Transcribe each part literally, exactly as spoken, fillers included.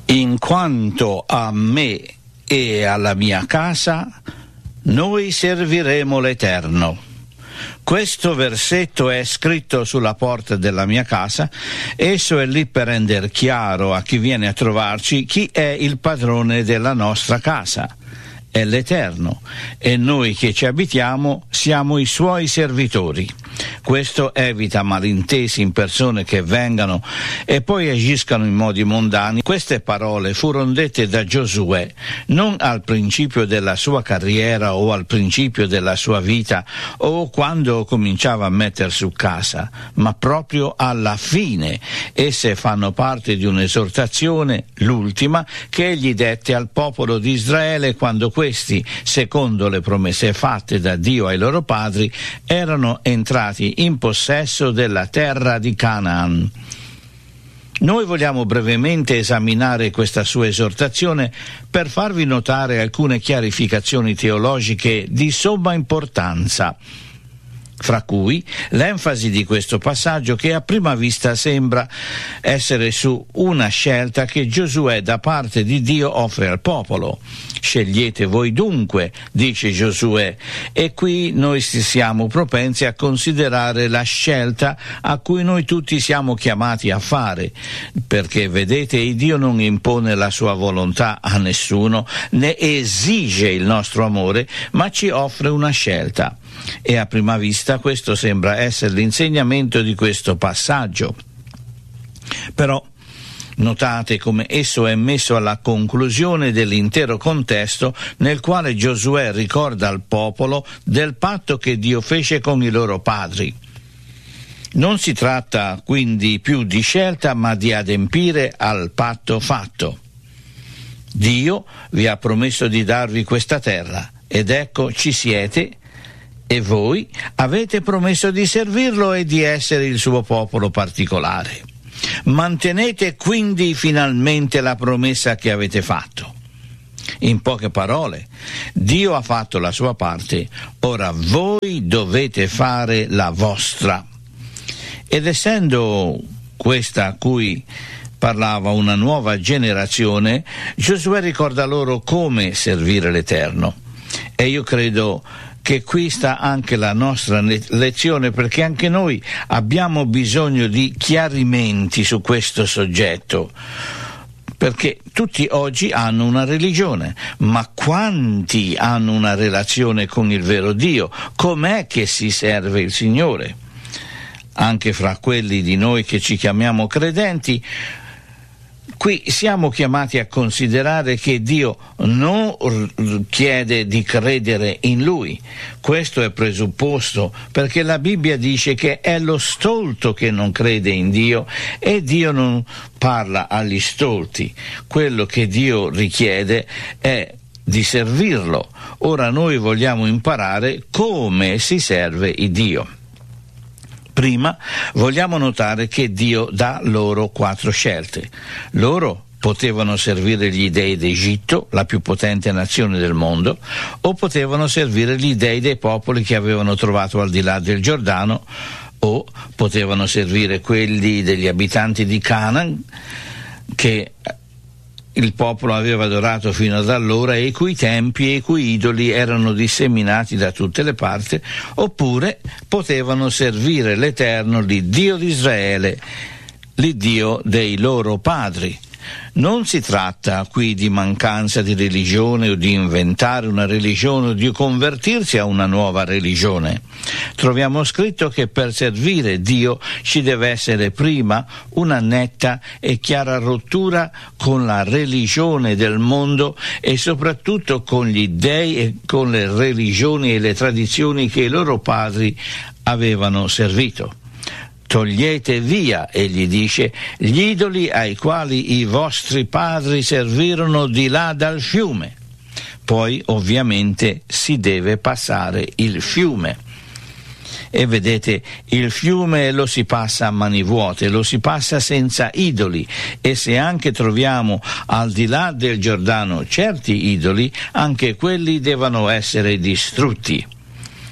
In quanto a me e alla mia casa, noi serviremo l'Eterno. Questo versetto è scritto sulla porta della mia casa. Esso è lì per rendere chiaro a chi viene a trovarci chi è il padrone della nostra casa. È l'Eterno, e noi che ci abitiamo siamo i suoi servitori. Questo evita malintesi in persone che vengano e poi agiscano in modi mondani. Queste parole furono dette da Giosuè non al principio della sua carriera o al principio della sua vita o quando cominciava a mettere su casa, ma proprio alla fine. Esse fanno parte di un'esortazione, l'ultima, che egli dette al popolo di Israele quando questi, secondo le promesse fatte da Dio ai loro padri, erano entrati in possesso della terra di Canaan. Noi vogliamo brevemente esaminare questa sua esortazione per farvi notare alcune chiarificazioni teologiche di somma importanza, fra cui l'enfasi di questo passaggio che a prima vista sembra essere su una scelta che Giosuè da parte di Dio offre al popolo. Scegliete voi dunque, dice Giosuè, e qui noi siamo propensi a considerare la scelta a cui noi tutti siamo chiamati a fare, perché vedete, Dio non impone la sua volontà a nessuno, né esige il nostro amore, ma ci offre una scelta. E a prima vista questo sembra essere l'insegnamento di questo passaggio. Però notate come esso è messo alla conclusione dell'intero contesto nel quale Giosuè ricorda al popolo del patto che Dio fece con i loro padri. Non si tratta quindi più di scelta, ma di adempiere al patto fatto. Dio vi ha promesso di darvi questa terra, ed ecco ci siete, e voi avete promesso di servirlo e di essere il suo popolo particolare. Mantenete quindi finalmente la promessa che avete fatto. In poche parole, Dio ha fatto la sua parte, ora voi dovete fare la vostra. Ed essendo questa a cui parlava una nuova generazione, Giosuè ricorda loro come servire l'Eterno. E io credo che qui sta anche la nostra lezione, perché anche noi abbiamo bisogno di chiarimenti su questo soggetto, perché tutti oggi hanno una religione, ma quanti hanno una relazione con il vero Dio? Com'è che si serve il Signore? Anche fra quelli di noi che ci chiamiamo credenti, qui siamo chiamati a considerare che Dio non chiede di credere in Lui. Questo è presupposto, perché la Bibbia dice che è lo stolto che non crede in Dio e Dio non parla agli stolti. Quello che Dio richiede è di servirlo. Ora noi vogliamo imparare come si serve il Dio. Prima vogliamo notare che Dio dà loro quattro scelte. Loro potevano servire gli dei d'Egitto, la più potente nazione del mondo, o potevano servire gli dei dei popoli che avevano trovato al di là del Giordano, o potevano servire quelli degli abitanti di Canaan che il popolo aveva adorato fino ad allora e i cui tempi e i cui idoli erano disseminati da tutte le parti, oppure potevano servire l'Eterno, l'Iddio di Israele, l'Iddio dei loro padri. Non si tratta qui di mancanza di religione o di inventare una religione o di convertirsi a una nuova religione. Troviamo scritto che per servire Dio ci deve essere prima una netta e chiara rottura con la religione del mondo e soprattutto con gli dei e con le religioni e le tradizioni che i loro padri avevano servito. Togliete via, egli dice, gli idoli ai quali i vostri padri servirono di là dal fiume. Poi ovviamente si deve passare il fiume. E vedete, il fiume lo si passa a mani vuote, lo si passa senza idoli, e se anche troviamo al di là del Giordano certi idoli, anche quelli devono essere distrutti.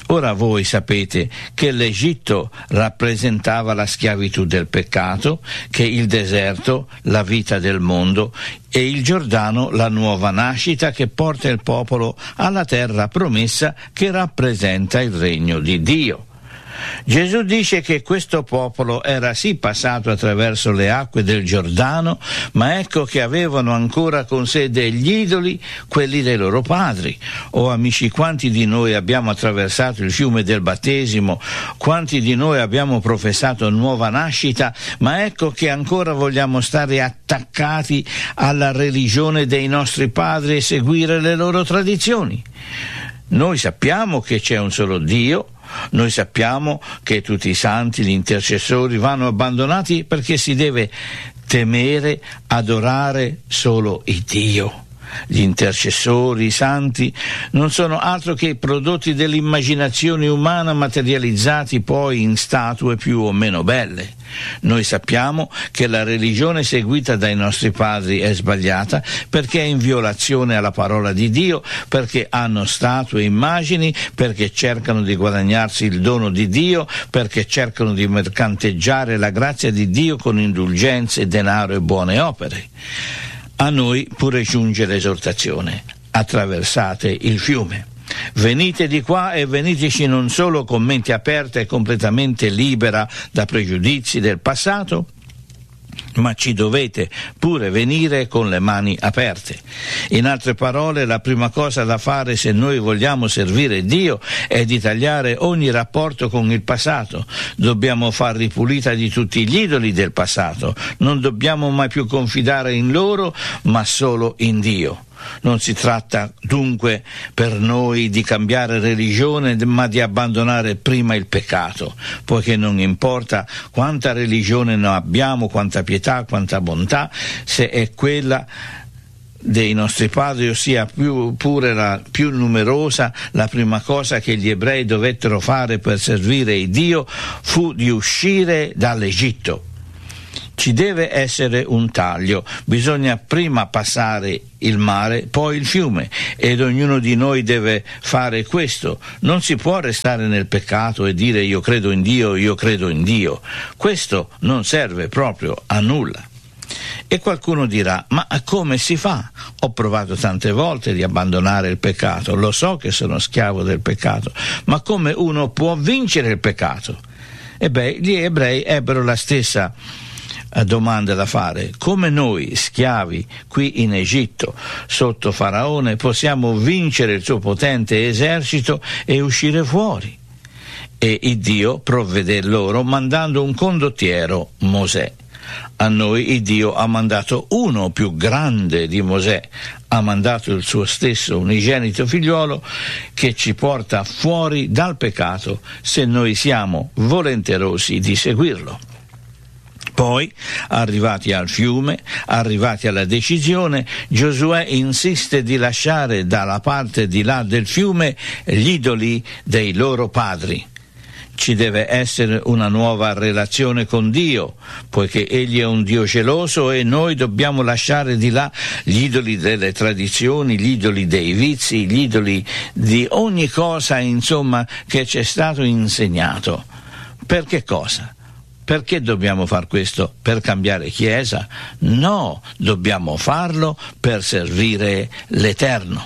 Ora voi sapete che l'Egitto rappresentava la schiavitù del peccato, che il deserto la vita del mondo e il Giordano la nuova nascita che porta il popolo alla terra promessa che rappresenta il regno di Dio. Gesù dice che questo popolo era sì passato attraverso le acque del Giordano, ma ecco che avevano ancora con sé degli idoli, quelli dei loro padri. Oh amici, quanti di noi abbiamo attraversato il fiume del battesimo, quanti di noi abbiamo professato nuova nascita, ma ecco che ancora vogliamo stare attaccati alla religione dei nostri padri e seguire le loro tradizioni. Noi sappiamo che c'è un solo Dio. Noi sappiamo che tutti i santi, gli intercessori vanno abbandonati perché si deve temere, adorare solo il Dio. Gli intercessori, i santi, non sono altro che prodotti dell'immaginazione umana materializzati poi in statue più o meno belle. Noi sappiamo che la religione seguita dai nostri padri è sbagliata perché è in violazione alla parola di Dio, perché hanno statue e immagini, perché cercano di guadagnarsi il dono di Dio, perché cercano di mercanteggiare la grazia di Dio con indulgenze, denaro e buone opere. A noi pure giunge l'esortazione: attraversate il fiume. Venite di qua e veniteci non solo con mente aperta e completamente libera da pregiudizi del passato, ma ci dovete pure venire con le mani aperte. In altre parole, la prima cosa da fare se noi vogliamo servire Dio è di tagliare ogni rapporto con il passato. Dobbiamo far ripulita di tutti gli idoli del passato. Non dobbiamo mai più confidare in loro, ma solo in Dio. Non si tratta dunque per noi di cambiare religione, ma di abbandonare prima il peccato, poiché non importa quanta religione noi abbiamo, quanta pietà, quanta bontà, se è quella dei nostri padri, ossia più, pure la più numerosa, la prima cosa che gli ebrei dovettero fare per servire il Dio fu di uscire dall'Egitto. Ci deve essere un taglio, bisogna prima passare il mare, poi il fiume, ed ognuno di noi deve fare questo. Non si può restare nel peccato e dire io credo in Dio, io credo in Dio. Questo non serve proprio a nulla. E qualcuno dirà, ma come si fa? Ho provato tante volte di abbandonare il peccato, lo so che sono schiavo del peccato, ma come uno può vincere il peccato? E beh, gli ebrei ebbero la stessa domanda da fare: come noi schiavi qui in Egitto sotto Faraone possiamo vincere il suo potente esercito e uscire fuori? E il Dio provvede loro mandando un condottiero, Mosè. A noi il Dio ha mandato uno più grande di Mosè, ha mandato il suo stesso unigenito figliuolo che ci porta fuori dal peccato se noi siamo volenterosi di seguirlo. Poi, arrivati al fiume, arrivati alla decisione, Giosuè insiste di lasciare dalla parte di là del fiume gli idoli dei loro padri. Ci deve essere una nuova relazione con Dio, poiché Egli è un Dio geloso e noi dobbiamo lasciare di là gli idoli delle tradizioni, gli idoli dei vizi, gli idoli di ogni cosa, insomma, che ci è stato insegnato. Per che cosa? Perché dobbiamo far questo? Per cambiare chiesa? No, dobbiamo farlo per servire l'Eterno.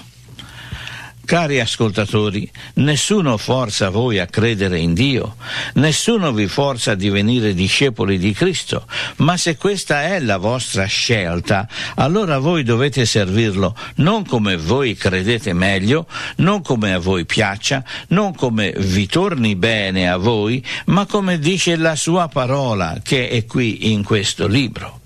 Cari ascoltatori, nessuno forza voi a credere in Dio, nessuno vi forza a divenire discepoli di Cristo, ma se questa è la vostra scelta, allora voi dovete servirlo non come voi credete meglio, non come a voi piaccia, non come vi torni bene a voi, ma come dice la sua parola che è qui in questo libro.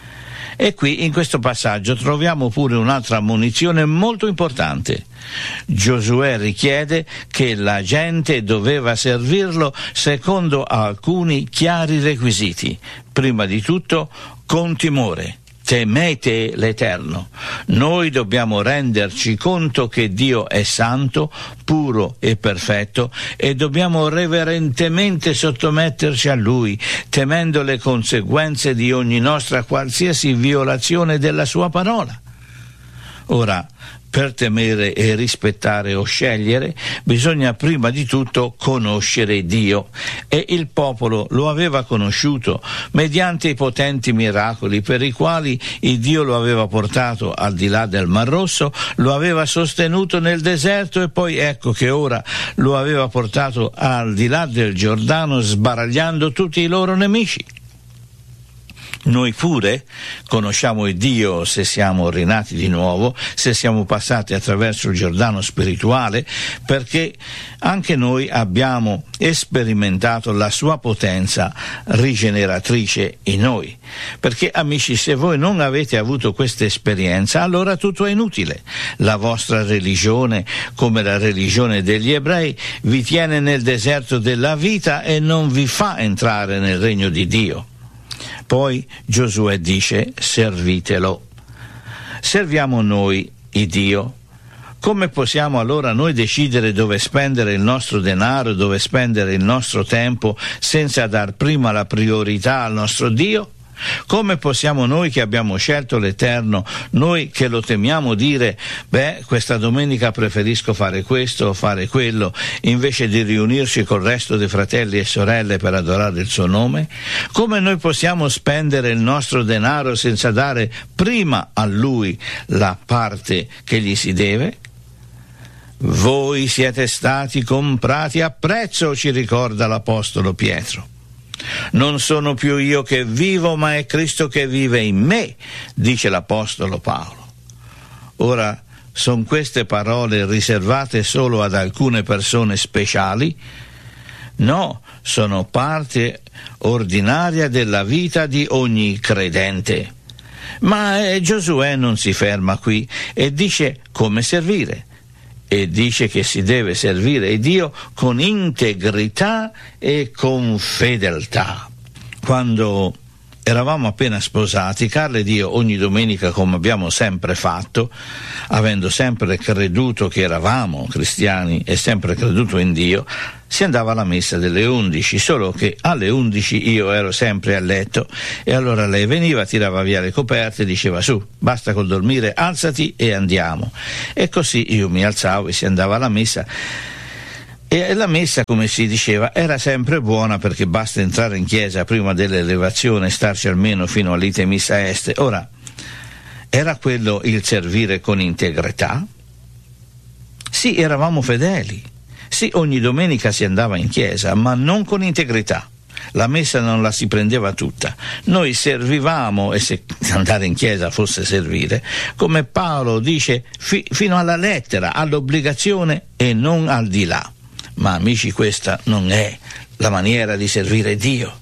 E qui in questo passaggio troviamo pure un'altra ammonizione molto importante. Giosuè richiede che la gente doveva servirlo secondo alcuni chiari requisiti. Prima di tutto, con timore. Temete l'Eterno. Noi dobbiamo renderci conto che Dio è santo, puro e perfetto e dobbiamo reverentemente sottometterci a Lui, temendo le conseguenze di ogni nostra qualsiasi violazione della Sua parola. Ora, per temere e rispettare o scegliere, bisogna prima di tutto conoscere Dio, e il popolo lo aveva conosciuto mediante i potenti miracoli per i quali il Dio lo aveva portato al di là del Mar Rosso, lo aveva sostenuto nel deserto e poi ecco che ora lo aveva portato al di là del Giordano sbaragliando tutti i loro nemici. Noi pure conosciamo il Dio se siamo rinati di nuovo, se siamo passati attraverso il Giordano spirituale, perché anche noi abbiamo sperimentato la sua potenza rigeneratrice in noi. Perché, amici, se voi non avete avuto questa esperienza, allora tutto è inutile. La vostra religione, come la religione degli ebrei, vi tiene nel deserto della vita e non vi fa entrare nel regno di Dio. Poi Giosuè dice: servitelo. Serviamo noi il Dio. Come possiamo allora noi decidere dove spendere il nostro denaro, dove spendere il nostro tempo, senza dar prima la priorità al nostro Dio? Come possiamo noi che abbiamo scelto l'Eterno, noi che lo temiamo, dire beh, questa domenica preferisco fare questo o fare quello, invece di riunirci col resto dei fratelli e sorelle per adorare il suo nome? Come noi possiamo spendere il nostro denaro senza dare prima a Lui la parte che gli si deve? Voi siete stati comprati a prezzo, ci ricorda l'Apostolo Pietro. Non sono più io che vivo, ma è Cristo che vive in me, dice l'Apostolo Paolo. Ora, sono queste parole riservate solo ad alcune persone speciali? No, sono parte ordinaria della vita di ogni credente. Ma eh, Giosuè non si ferma qui e dice come servire. E dice che si deve servire Dio con integrità e con fedeltà. Quando eravamo appena sposati, Carla ed io ogni domenica, come abbiamo sempre fatto, avendo sempre creduto che eravamo cristiani e sempre creduto in Dio, si andava alla messa delle undici, solo che alle undici io ero sempre a letto e allora lei veniva, tirava via le coperte e diceva: su, basta col dormire, alzati e andiamo. E così io mi alzavo e si andava alla messa. E la messa, come si diceva, era sempre buona, perché basta entrare in chiesa prima dell'elevazione e starci almeno fino all'ite missa est. Ora, era quello il servire con integrità? Sì, eravamo fedeli. Sì, ogni domenica si andava in chiesa, ma non con integrità. La messa non la si prendeva tutta. Noi servivamo, e se andare in chiesa fosse servire, come Paolo dice, fi- fino alla lettera, all'obbligazione e non al di là. Ma amici, questa non è la maniera di servire Dio.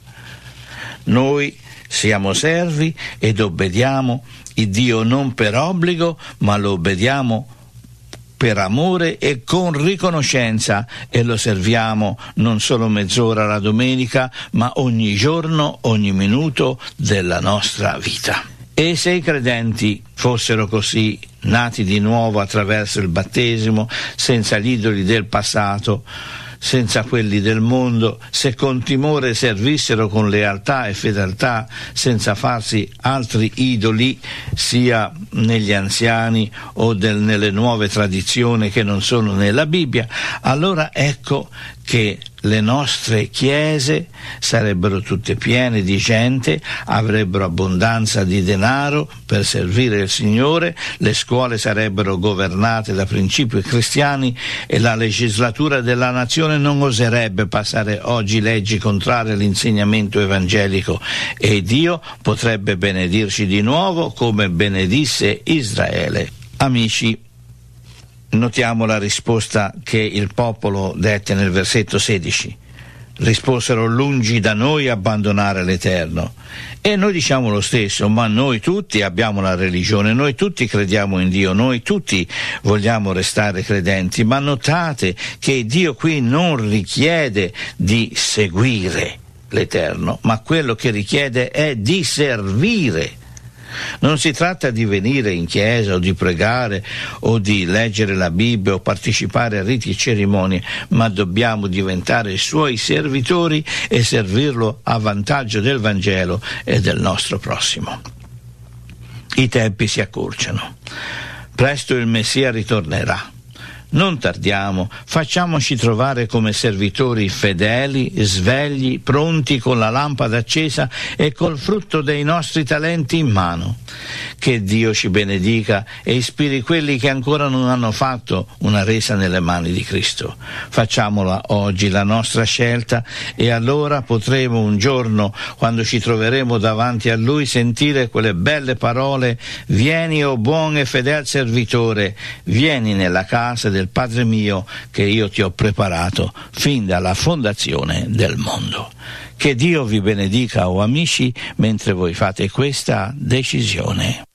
Noi siamo servi ed obbediamo il Dio non per obbligo, ma lo obbediamo per amore e con riconoscenza, e lo serviamo non solo mezz'ora la domenica, ma ogni giorno, ogni minuto della nostra vita. E se i credenti fossero così, nati di nuovo attraverso il battesimo, senza gli idoli del passato, senza quelli del mondo, se con timore servissero con lealtà e fedeltà, senza farsi altri idoli, sia negli anziani o del, nelle nuove tradizioni che non sono nella Bibbia, allora ecco che le nostre chiese sarebbero tutte piene di gente, avrebbero abbondanza di denaro per servire il Signore, le scuole sarebbero governate da principi cristiani e la legislatura della nazione non oserebbe passare oggi leggi contrarie all'insegnamento evangelico, e Dio potrebbe benedirci di nuovo come benedisse Israele. Amici, notiamo la risposta che il popolo dette nel versetto sedici. Risposero: lungi da noi abbandonare l'Eterno. E noi diciamo lo stesso, ma noi tutti abbiamo la religione, noi tutti crediamo in Dio, noi tutti vogliamo restare credenti, ma notate che Dio qui non richiede di seguire l'Eterno, ma quello che richiede è di servire. Non si tratta di venire in chiesa o di pregare o di leggere la Bibbia o partecipare a riti e cerimonie, ma dobbiamo diventare suoi servitori e servirlo a vantaggio del Vangelo e del nostro prossimo. I tempi si accorciano. Presto il Messia ritornerà. Non tardiamo, facciamoci trovare come servitori fedeli, svegli, pronti con la lampada accesa e col frutto dei nostri talenti in mano. Che Dio ci benedica e ispiri quelli che ancora non hanno fatto una resa nelle mani di Cristo. Facciamola oggi la nostra scelta e allora potremo un giorno, quando ci troveremo davanti a Lui, sentire quelle belle parole: vieni, o buon e fedel servitore, vieni nella casa del Padre mio, che io ti ho preparato fin dalla fondazione del mondo. Che Dio vi benedica, o amici, mentre voi fate questa decisione.